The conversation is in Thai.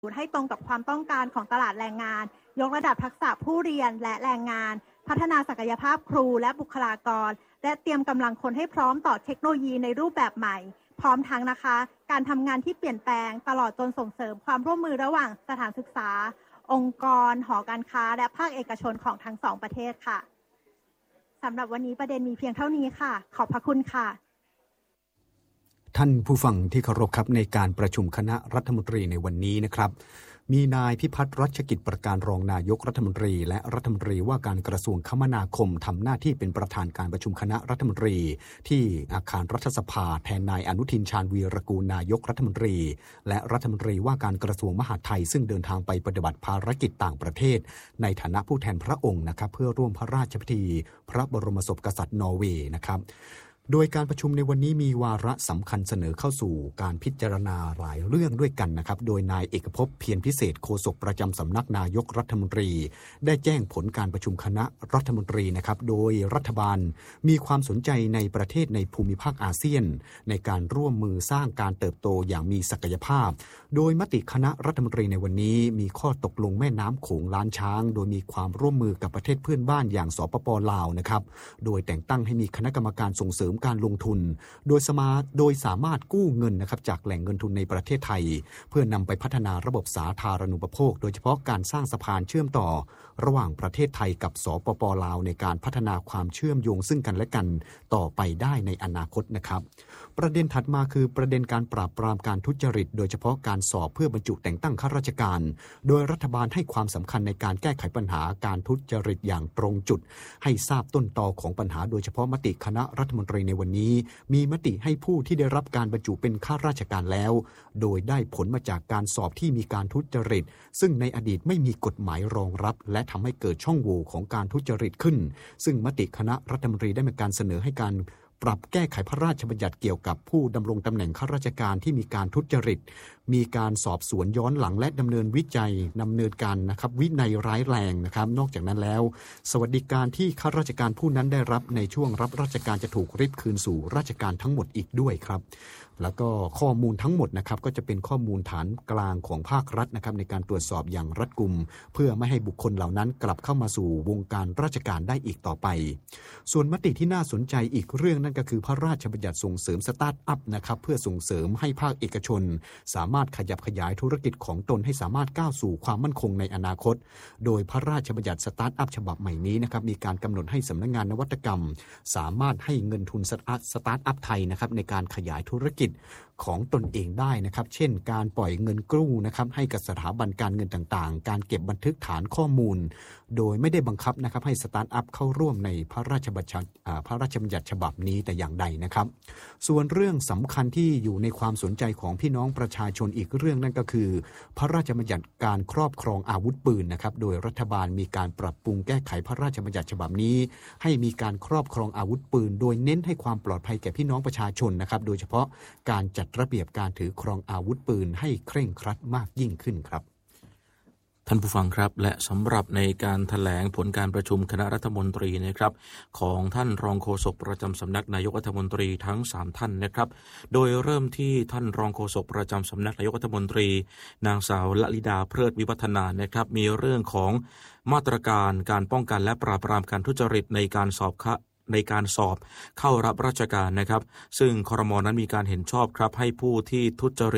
ให้ตรงกับความต้องการของตลาดแรงงานยกระดับทักษะผู้เรียนและแรงงานพัฒนาศักยภาพครูและบุคลากรและเตรียมกำลังคนให้พร้อมต่อเทคโนโลยีในรูปแบบใหม่พร้อมทั้งนะคะการทำงานที่เปลี่ยนแปลงตลอดจนส่งเสริมความร่วมมือระหว่างสถานศึกษาองค์กรหอการค้าและภาคเอกชนของทั้งสองประเทศค่ะสำหรับวันนี้ประเด็นมีเพียงเท่านี้ค่ะขอบพระคุณค่ะท่านผู้ฟังที่เคารพครับในการประชุมคณะรัฐมนตรีในวันนี้นะครับมีนายพิพัฒน์รัชกิจประการรองนายกรัฐมนตรีและรัฐมนตรีว่าการกระทรวงคมนาคมทำหน้าที่เป็นประธานการประชุมคณะรัฐมนตรีที่อาคารรัฐสภาแทนนายอนุทินชาญวีรกูลนายกรัฐมนตรีและรัฐมนตรีว่าการกระทรวงมหาดไทยซึ่งเดินทางไปปฏิบัติภารกิจต่างประเทศในฐานะผู้แทนพระองค์นะครับเพื่อร่วมพระราชพิธีพระบรมศพกษัตริย์นอร์เวย์นะครับโดยการประชุมในวันนี้มีวาระสำคัญเสนอเข้าสู่การพิจารณาหลายเรื่องด้วยกันนะครับโดยนายเอกภพเพียรพิเศษโฆษกประจำสำนักนายกรัฐมนตรีได้แจ้งผลการประชุมคณะรัฐมนตรีนะครับโดยรัฐบาลมีความสนใจในประเทศในภูมิภาคอาเซียนในการร่วมมือสร้างการเติบโตอย่างมีศักยภาพโดยมติคณะรัฐมนตรีในวันนี้มีข้อตกลงแม่น้ำโขงล้านช้างโดยมีความร่วมมือกับประเทศเพื่อนบ้านอย่างสปป.ลาวนะครับโดยแต่งตั้งให้มีคณะกรรมการส่งเสริมการลงทุนโดยสามารถกู้เงินนะครับจากแหล่งเงินทุนในประเทศไทยเพื่อนำไปพัฒนาระบบสาธารณูปโภคโดยเฉพาะการสร้างสะพานเชื่อมต่อระหว่างประเทศไทยกับสปป.ลาวในการพัฒนาความเชื่อมโยงซึ่งกันและกันต่อไปได้ในอนาคตนะครับประเด็นถัดมาคือประเด็นการปราบปรามการทุจริตโดยเฉพาะการสอบเพื่อบรรจุแต่งตั้งข้าราชการโดยรัฐบาลให้ความสำคัญในการแก้ไขปัญหาการทุจริตอย่างตรงจุดให้ทราบต้นตอของปัญหาโดยเฉพาะมติคณะรัฐมนตรีในวันนี้มีมติให้ผู้ที่ได้รับการบรรจุเป็นข้าราชการแล้วโดยได้ผลมาจากการสอบที่มีการทุจริตซึ่งในอดีตไม่มีกฎหมายรองรับและทำให้เกิดช่องโหว่ของการทุจริตขึ้นซึ่งมติคณะรัฐมนตรีได้มีการเสนอให้การปรับแก้ไขพระราชบัญญัติเกี่ยวกับผู้ดำรงตำแหน่งข้าราชการที่มีการทุจริตมีการสอบสวนย้อนหลังและดำเนินวิจัยดำเนินการนะครับวินัยร้ายแรงนะครับนอกจากนั้นแล้วสวัสดิการที่ข้าราชการผู้นั้นได้รับในช่วงรับราชการจะถูกริบคืนสู่ราชการทั้งหมดอีกด้วยครับแล้วก็ข้อมูลทั้งหมดนะครับก็จะเป็นข้อมูลฐานกลางของภาครัฐนะครับในการตรวจสอบอย่างรัดกุมเพื่อไม่ให้บุคคลเหล่านั้นกลับเข้ามาสู่วงการราชการได้อีกต่อไปส่วนมติที่น่าสนใจอีกเรื่องนั่นก็คือพระราชบัญญัติส่งเสริมสตาร์ทอัพนะครับเพื่อส่งเสริมให้ภาคเอกชนสามารถขยับขยายธุรกิจของตนให้สามารถก้าวสู่ความมั่นคงในอนาคตโดยพระราชบัญญัติสตาร์ทอัพฉบับใหม่นี้นะครับมีการกำหนดให้สำนักงานนวัตกรรมสามารถให้เงินทุนสตาร์ทอัพไทยนะครับในการขยายธุรกิจของตนเองได้นะครับเช่นการปล่อยเงินกู้นะครับให้กับสถาบันการเงินต่างๆการเก็บบันทึกฐานข้อมูลโดยไม่ได้บังคับนะครับให้สตาร์ทอัพเข้าร่วมในพระราชบัญญัติฉบับนี้แต่อย่างใดนะครับส่วนเรื่องสำคัญที่อยู่ในความสนใจของพี่น้องประชาชนอีกเรื่องนั่นก็คือพระราชบัญญัติการครอบครองอาวุธปืนนะครับโดยรัฐบาลมีการปรับปรุงแก้ไขพระราชบัญญัติฉบับนี้ให้มีการครอบครองอาวุธปืนโดยเน้นให้ความปลอดภัยแก่พี่น้องประชาชนนะครับโดยเฉพาะการจัดระเบียบการถือครองอาวุธปืนให้เคร่งครัดมากยิ่งขึ้นครับท่านผู้ฟังครับและสำหรับในการแถลงผลการประชุมคณะรัฐมนตรีนะครับของท่านรองโฆษกประจำสำนักนายกรัฐมนตรีทั้ง3ท่านนะครับโดยเริ่มที่ท่านรองโฆษกประจำสำนักนายกรัฐมนตรีนางสาวละลิดาเพลิดวิวัฒนานะครับมีเรื่องของมาตรการการป้องกันและปราบปรามการทุจริตในการสอบเข้ารับราชการนะครับซึ่งครม.นั้นมีการเห็นชอบครับให้ผู้ที่ทุจริต